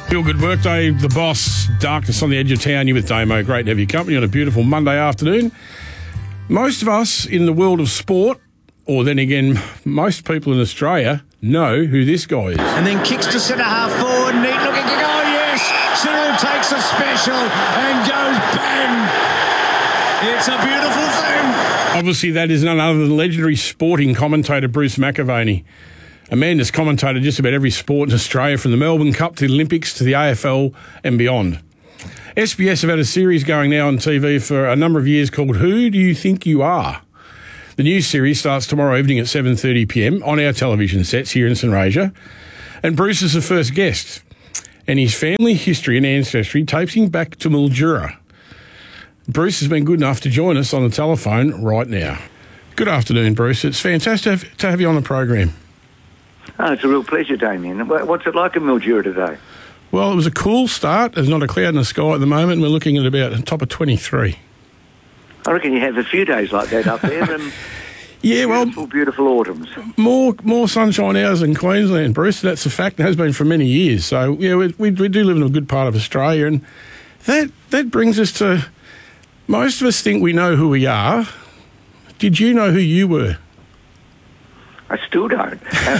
Feel good work day, the boss. Darkness on the edge of town. You with Damo. Great to have your company on a beautiful Monday afternoon. Most of us in the world of sport, or then again, most people in Australia know who this guy is. And then kicks to centre half forward. Neat looking kick. Oh yes, Cyril takes a special and goes bang. It's a beautiful thing. Obviously, that is none other than legendary sporting commentator Bruce McAvaney. A man that's commentated just about every sport in Australia, from the Melbourne Cup to the Olympics to the AFL and beyond. SBS have had a series going now on TV for a number of years called Who Do You Think You Are? The new series starts tomorrow evening at 7:30pm on our television sets here in St Rasia. And Bruce is the first guest. And his family history and ancestry takes him back to Mildura. Bruce has been good enough to join us on the telephone right now. Good afternoon, Bruce. It's fantastic to have you on the program. Oh, it's a real pleasure, Damien. What's it like in Mildura today? Well, it was a cool start. There's not a cloud in the sky at the moment. We're looking at about the top of 23. I reckon you have a few days like that up there. Yeah, well, beautiful autumns. More sunshine hours in Queensland, Bruce. That's a fact. It has been for many years. So, yeah, we do live in a good part of Australia. And that brings us to, most of us think we know who we are. Did you know who you were? I still don't.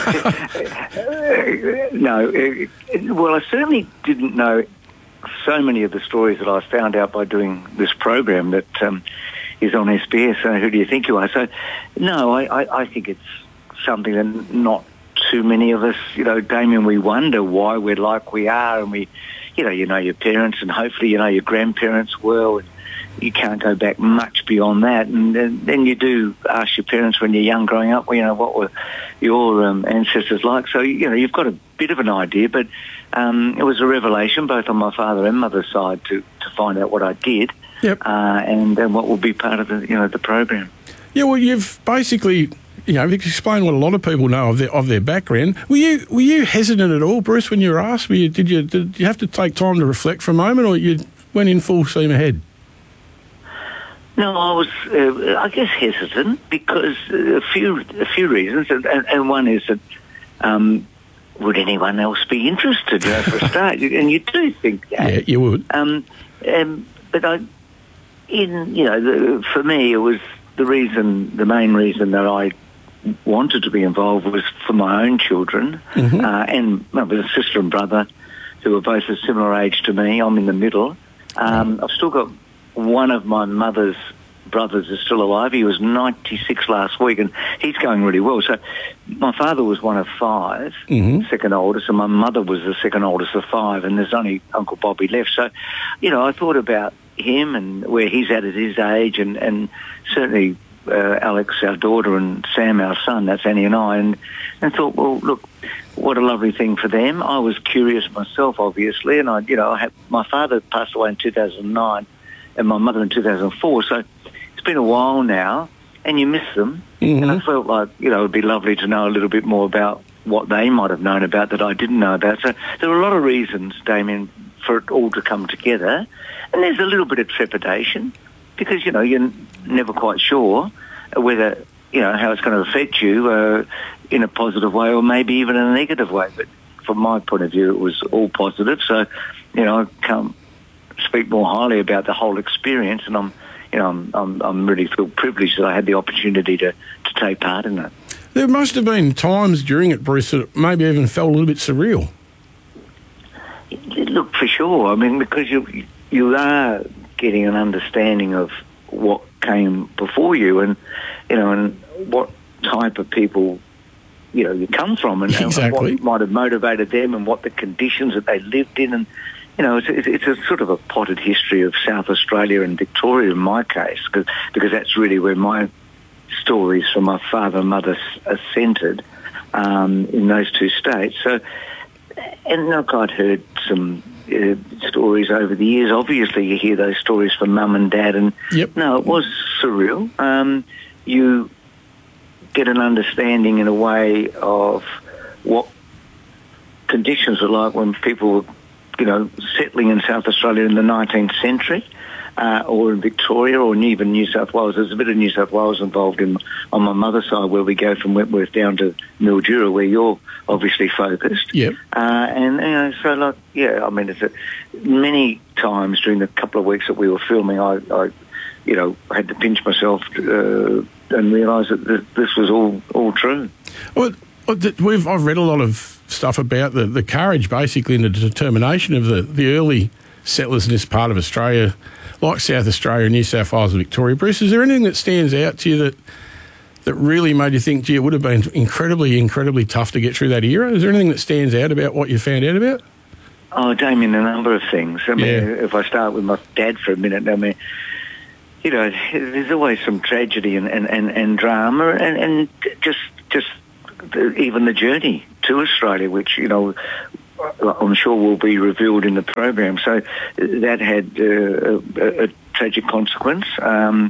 No. Well, I certainly didn't know so many of the stories that I found out by doing this program that is on SBS. Who do you think you are? So, no, I think it's something that not too many of us, Damien, we wonder why we're like we are, and we, you know your parents, and hopefully you know your grandparents well. And you can't go back much beyond that, and then you do ask your parents when you're young growing up, what were your ancestors like? So, you've got a bit of an idea, but it was a revelation both on my father and mother's side to find out what I did. Yep. And what will be part of the program. Yeah, well, you've basically, explained what a lot of people know of their background. Were you hesitant at all, Bruce, when you were asked? Did you have to take time to reflect for a moment, or you went in full steam ahead? No, I was, I guess, hesitant because a few reasons, and one is that would anyone else be interested for a start? And you do think that. Yeah, you would. But for me, it was the main reason that I wanted to be involved was for my own children, and my sister and brother, who are both a similar age to me. I'm in the middle. I've still got one of my mother's brothers is still alive. He was 96 last week, and he's going really well. So my father was one of five, second oldest, and my mother was the second oldest of five, and there's only Uncle Bobby left. So, I thought about him and where he's at his age, and certainly Alex, our daughter, and Sam, our son, that's Annie and I, and thought, well, look, what a lovely thing for them. I was curious myself, obviously, and I had, my father passed away in 2009, and my mother in 2004, so it's been a while now, and you miss them, and I felt like, it would be lovely to know a little bit more about what they might have known about that I didn't know about. So there were a lot of reasons, Damien, for it all to come together, and there's a little bit of trepidation, because, you're never quite sure whether, how it's going to affect you in a positive way or maybe even in a negative way. But from my point of view, it was all positive, so, I can't speak more highly about the whole experience, and I'm really feel privileged that I had the opportunity to take part in that. There must have been times during it, Bruce, that maybe even felt a little bit surreal. Look, for sure. I mean, because you are getting an understanding of what came before you, and and what type of people you come from, and, exactly. And what might have motivated them, and what the conditions that they lived in, and it's a sort of a potted history of South Australia and Victoria in my case, because that's really where my stories from my father and mother are centred, in those two states. So, and look, I'd heard some stories over the years. Obviously, you hear those stories from Mum and Dad, and no, it was surreal. You get an understanding in a way of what conditions were like when people were settling in South Australia in the 19th century, or in Victoria, or even New South Wales. There's a bit of New South Wales involved in on my mother's side, where we go from Wentworth down to Mildura, where you're obviously focused. Yep. And so like, yeah, I mean, many times during the couple of weeks that we were filming, I had to pinch myself and realise that this was all true. Well, I've read a lot of stuff about the courage, basically, and the determination of the early settlers in this part of Australia, like South Australia, New South Wales and Victoria. Bruce, is there anything that stands out to you that really made you think, gee, it would have been incredibly, incredibly tough to get through that era? Is there anything that stands out about what you found out about? Oh, Damien, a number of things. I mean, if I start with my dad for a minute, I mean, there's always some tragedy and drama and just even the journey to Australia, which, I'm sure will be revealed in the program. So that had a tragic consequence, and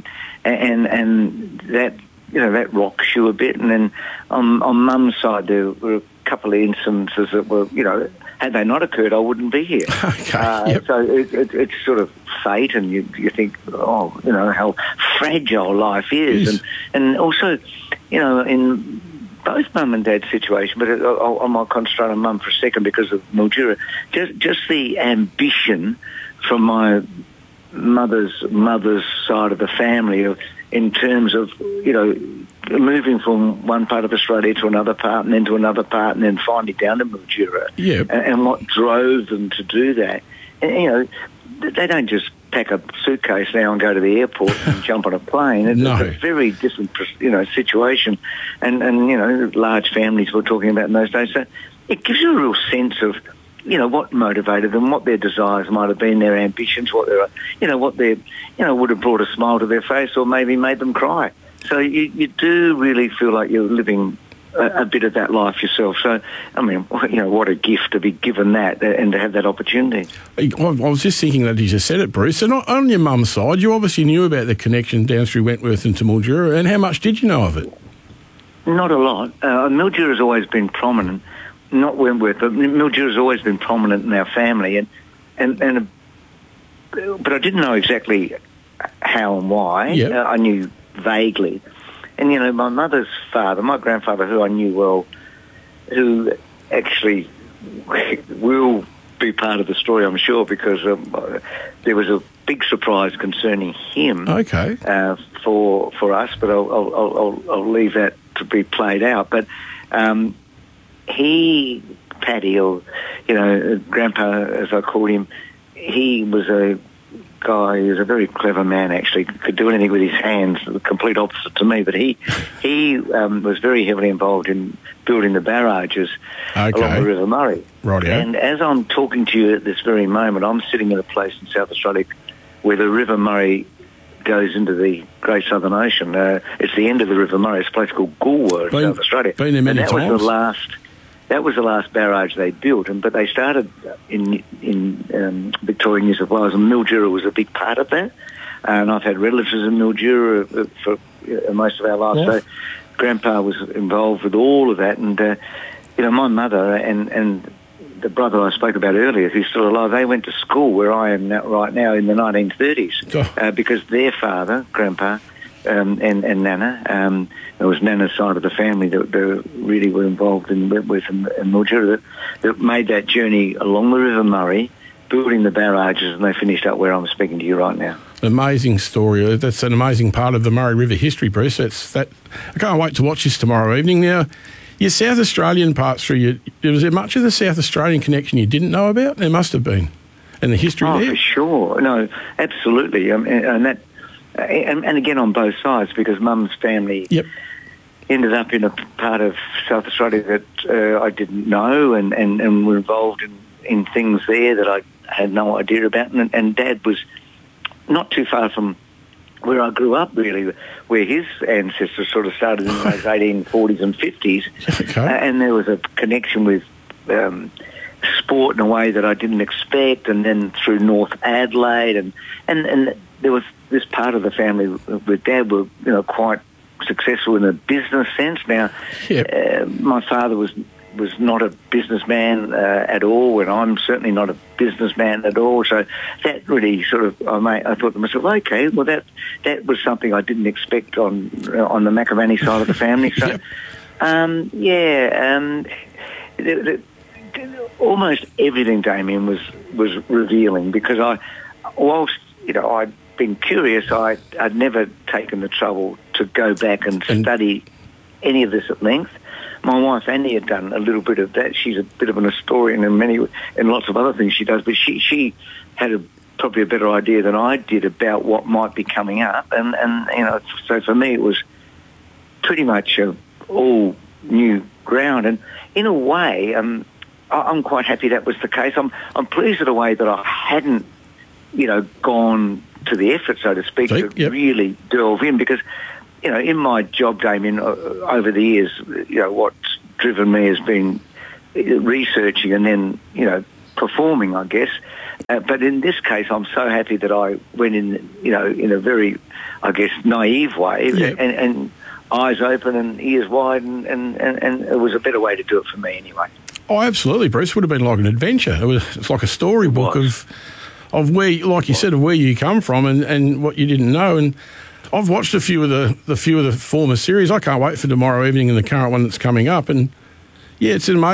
that that rocks you a bit. And then on Mum's side, there were a couple of instances that were, had they not occurred, I wouldn't be here. Okay. Yep. So it's sort of fate, and you think, how fragile life is, and also, in both Mum and Dad's situation, but I might concentrate on Mum for a second because of Mildura. Just the ambition from my mother's side of the family, in terms of moving from one part of Australia to another part, and then to another part, and then finally down to Mildura. Yeah. And what drove them to do that? And, they don't just pack a suitcase now and go to the airport and jump on a plane. It's a very different, situation. And large families we're talking about in those days. So it gives you a real sense of, what motivated them, what their desires might have been, their ambitions, what would have brought a smile to their face or maybe made them cry. So you do really feel like you're living a bit of that life yourself. So, I mean, what a gift to be given that and to have that opportunity. I was just thinking that you just said it, Bruce. And on your mum's side, you obviously knew about the connection down through Wentworth into Mildura, and how much did you know of it? Not a lot. Mildura's always been prominent, not Wentworth, but Mildura's always been prominent in our family, but I didn't know exactly how and why. Yep. I knew vaguely. And, my mother's father, my grandfather, who I knew well, who actually will be part of the story, I'm sure, because there was a big surprise concerning him. Okay. For us, but I'll leave that to be played out. But Paddy, or, Grandpa, as I called him, he was a guy. He was a very clever man, actually. Could do anything with his hands, the complete opposite to me. But he was very heavily involved in building the barrages along the River Murray. Right, yeah. And as I'm talking to you at this very moment, I'm sitting in a place in South Australia where the River Murray goes into the Great Southern Ocean. It's the end of the River Murray. It's a place called Goolwa in South Australia. Been there many times. That was the last barrage they built, but they started in Victoria, New South Wales, and Mildura was a big part of that. And I've had relatives in Mildura for most of our lives. Yeah. So Grandpa was involved with all of that, and my mother and the brother I spoke about earlier, who's still alive, they went to school where I am right now in the 1930s because their father, Grandpa, and Nana, it was Nana's side of the family that really were involved in Wentworth and Mildura that made that journey along the River Murray, building the barrages, and they finished up where I'm speaking to you right now. Amazing story. That's an amazing part of the Murray River history, Bruce. I can't wait to watch this tomorrow evening. Now, your South Australian parts through, was there much of the South Australian connection you didn't know about? There must have been. And the history there? For sure. No, absolutely. And again on both sides, because Mum's family ended up in a part of South Australia that I didn't know and were involved in things there that I had no idea about. And Dad was not too far from where I grew up, really, where his ancestors sort of started in those 1840s and 50s. Okay. And there was a connection with sport in a way that I didn't expect, and then through North Adelaide, and there was this part of the family with Dad were quite successful in a business sense. Now, my father was was not a businessman at all, and I'm certainly not a businessman at all. So that really sort of, I thought to myself, okay, well that was something I didn't expect on the McAvaney side of the family. So, almost everything, Damien, was revealing, because whilst I'd been curious, I'd never taken the trouble to go back and study any of this at length. My wife Annie had done a little bit of that. She's a bit of an historian and lots of other things she does, but she had probably a better idea than I did about what might be coming up, and so for me it was pretty much all new ground, and in a way, I'm quite happy that was the case. I'm pleased in a way that I hadn't, gone to the effort, so to speak, to really delve in, because, in my job, Damien, over the years, what's driven me has been researching and then, performing, I guess. But in this case, I'm so happy that I went in, in a very, I guess, naive way, and eyes open and ears wide, and it was a better way to do it for me anyway. Oh, absolutely, Bruce. It would have been like an adventure. It's like a storybook of where, like you said, of where you come from and what you didn't know. And I've watched a few of the former series. I can't wait for tomorrow evening and the current one that's coming up. And yeah, it's amazing.